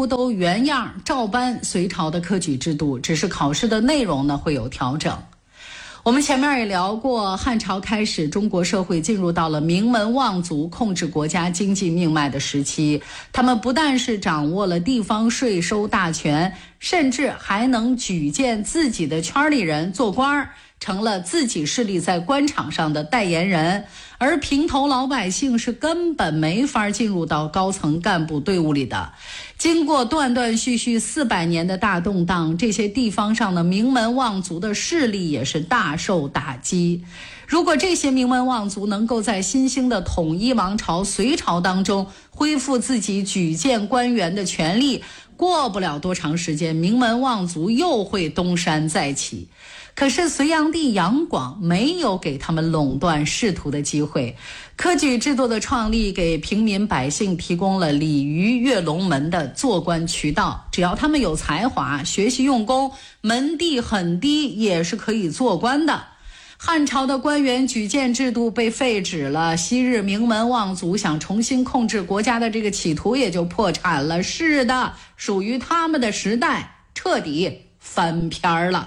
乎都原样照搬隋朝的科举制度，只是考试的内容呢会有调整。我们前面也聊过，汉朝开始，中国社会进入到了名门望族控制国家经济命脉的时期。他们不但是掌握了地方税收大权，甚至还能举荐自己的圈里人做官，成了自己势力在官场上的代言人。而平头老百姓是根本没法进入到高层干部队伍里的。经过断断续续400年的大动荡，这些地方上的名门望族的势力也是大受打击。如果这些名门望族能够在新兴的统一王朝隋朝当中恢复自己举荐官员的权利，过不了多长时间，名门望族又会东山再起。可是隋炀帝杨广没有给他们垄断仕途的机会，科举制度的创立给平民百姓提供了鲤鱼跃龙门的做官渠道，只要他们有才华，学习用功，门第很低也是可以做官的。汉朝的官员举荐制度被废止了，昔日名门望族想重新控制国家的这个企图也就破产了。是的，属于他们的时代彻底翻篇了。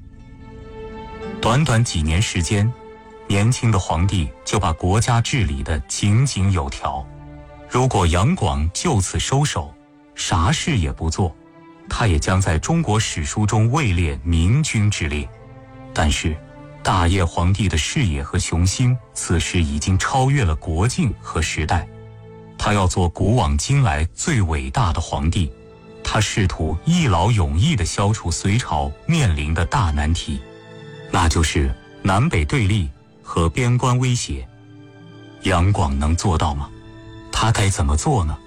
短短几年时间，年轻的皇帝就把国家治理得井井有条。如果杨广就此收手，啥事也不做，他也将在中国史书中位列明君之列。但是大业皇帝的视野和雄心此时已经超越了国境和时代，他要做古往今来最伟大的皇帝。他试图一劳永逸地消除隋朝面临的大难题，那就是南北对立和边关威胁。杨广能做到吗？他该怎么做呢？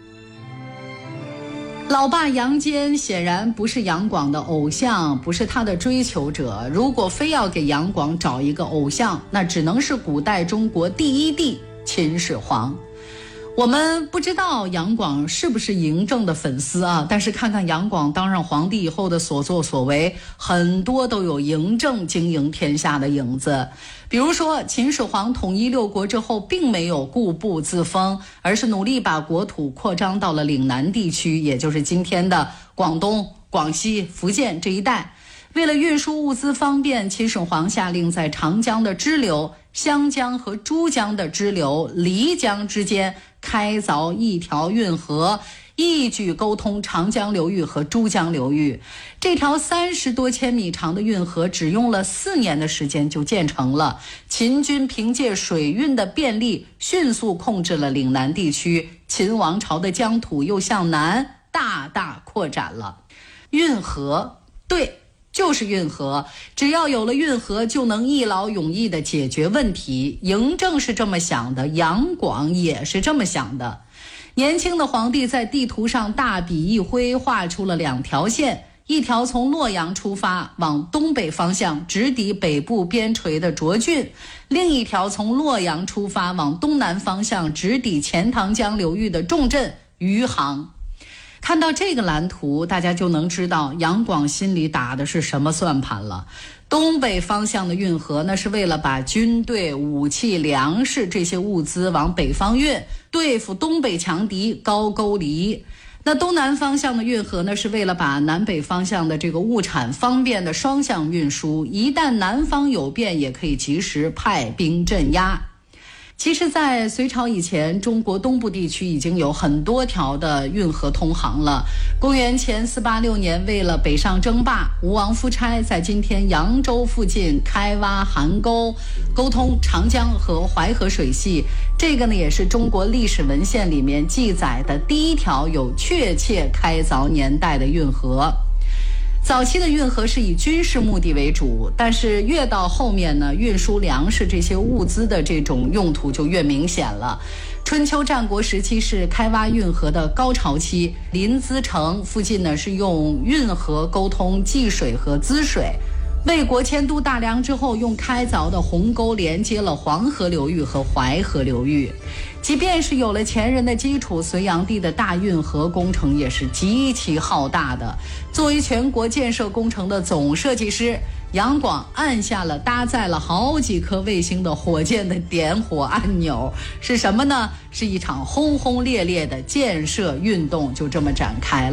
老爸杨坚显然不是杨广的偶像，不是他的追求者。如果非要给杨广找一个偶像，那只能是古代中国第一帝秦始皇。我们不知道杨广是不是嬴政的粉丝啊，但是看看杨广当上皇帝以后的所作所为，很多都有嬴政经营天下的影子。比如说秦始皇统一6国之后，并没有固步自封，而是努力把国土扩张到了岭南地区，也就是今天的广东、广西、福建这一带。为了运输物资方便，秦始皇下令在长江的支流、湘江和珠江的支流、漓江之间开凿一条运河，一举沟通长江流域和珠江流域。这条30多千米长的运河只用了4年的时间就建成了。秦军凭借水运的便利，迅速控制了岭南地区，秦王朝的疆土又向南大大扩展了。运河，对，就是运河，只要有了运河，就能一劳永逸地解决问题。嬴政是这么想的，杨广也是这么想的。年轻的皇帝在地图上大笔一挥，画出了2条线，一条从洛阳出发，往东北方向直抵北部边陲的涿郡；另一条从洛阳出发，往东南方向直抵钱塘江流域的重镇余杭。看到这个蓝图，大家就能知道杨广心里打的是什么算盘了。东北方向的运河，那是为了把军队、武器、粮食这些物资往北方运，对付东北强敌高句丽。那东南方向的运河呢，是为了把南北方向的这个物产方便的双向运输，一旦南方有变，也可以及时派兵镇压。其实在隋朝以前，中国东部地区已经有很多条的运河通航了。公元前486年，为了北上争霸，吴王夫差在今天扬州附近开挖邗沟，沟通长江和淮河水系。这个呢，也是中国历史文献里面记载的第一条有确切开凿年代的运河。早期的运河是以军事目的为主，但是越到后面呢，运输粮食这些物资的这种用途就越明显了。春秋战国时期是开挖运河的高潮期，临淄城附近呢是用运河沟通济水和滋水。魏国迁都大梁之后，用开凿的鸿沟连接了黄河流域和淮河流域。即便是有了前人的基础，隋炀帝的大运河工程也是极其浩大的。作为全国建设工程的总设计师，杨广按下了搭载了好几颗卫星的火箭的点火按钮。是什么呢？是一场轰轰烈烈的建设运动就这么展开了。